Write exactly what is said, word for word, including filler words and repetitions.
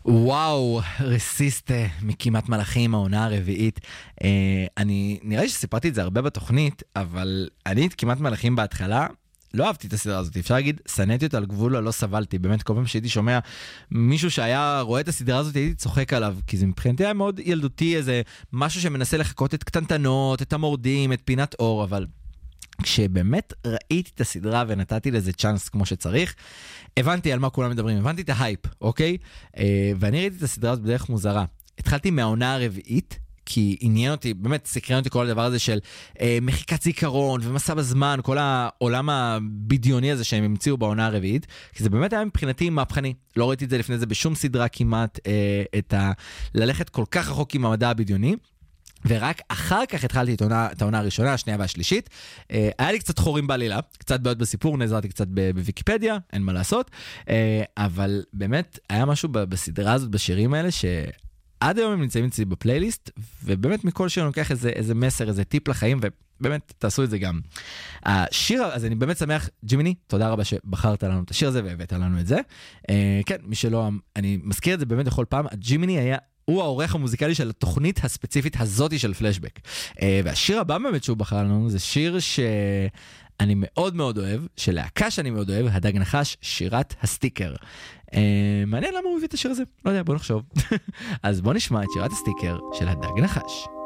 וואו, רסיסטה מכמעט מלאכים, העונה הרביעית. אה, אני, נראה לי שסיפרתי את זה הרבה בתוכנית, אבל אני את כמעט מלאכים בהתחלה, לא אהבתי את הסדרה הזאת, אפשר להגיד, סניתי אותה על גבול, לא סבלתי, באמת כל פעם שהייתי שומע מישהו שהיה רואה את הסדרה הזאת, הייתי צוחק עליו, כי זה מבחינתי היה מאוד ילדותי, איזה משהו שמנסה לחכות את קטנטנות, את המורדים, את פינת אור, אבל כשבאמת ראיתי את הסדרה ונתתי לזה צ'אנס כמו שצריך, הבנתי על מה כולם מדברים, הבנתי את ההייפ, אוקיי? ואני ראיתי את הסדרה הזאת בדרך מוזרה. התחלתי מהעונה הרביעית, כי עניין אותי, באמת סקרן אותי כל הדבר הזה של אה, מחיקת זיכרון ומסע בזמן, כל העולם הבדיוני הזה שהם המציאו בעונה הרביעית, כי זה באמת היה מבחינתי מהפכני. לא ראיתי את זה לפני זה בשום סדרה כמעט, אה, את ה... ללכת כל כך רחוק עם המדע הבדיוני, ורק אחר כך התחלתי את העונה, את העונה הראשונה, השנייה והשלישית. אה, היה לי קצת חורים בעלילה, קצת בעיות בסיפור, נעזרתי קצת בוויקיפדיה, אין מה לעשות, אה, אבל באמת היה משהו בסדרה הזאת, בשירים האלה, ש... עד היום הם נמצאים אצלי בפלייליסט, ובאמת מכל שיר נוקח איזה, איזה מסר, איזה טיפ לחיים, ובאמת תעשו את זה גם. השיר, אז אני באמת שמח, ג'ימיני, תודה רבה שבחרת לנו את השיר הזה, והבאת לנו את זה. אה, כן, מי שלא, אני מזכיר את זה באמת לכל פעם, ג'ימיני היה, הוא העורך המוזיקלי של התוכנית הספציפית הזאתי של פלשבק. אה, והשיר הבא באמת שהוא בחר לנו, זה שיר שאני מאוד מאוד אוהב, של להקה שאני מאוד אוהב, הדג נחש, שירת הסטיקר. מעניין למה הוא הביא את השיר הזה, לא יודע, בוא נחשוב. אז בוא נשמע את שירת הסטיקר של הדג נחש.